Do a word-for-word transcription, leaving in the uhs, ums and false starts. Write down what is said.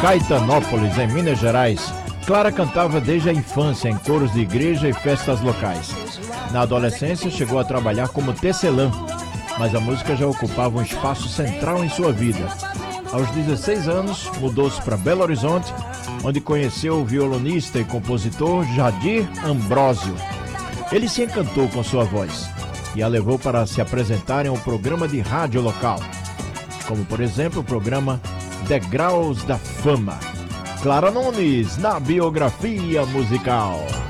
Caetanópolis, em Minas Gerais, Clara cantava desde a infância em coros de igreja e festas locais. Na adolescência, chegou a trabalhar como tecelã, mas a música já ocupava um espaço central em sua vida. Aos dezesseis anos, mudou-se para Belo Horizonte, onde conheceu o violonista e compositor Jadir Ambrósio. Ele se encantou com sua voz e a levou para se apresentar em um programa de rádio local, como por exemplo o programa Degraus da Fama. Clara Nunes, na biografia musical.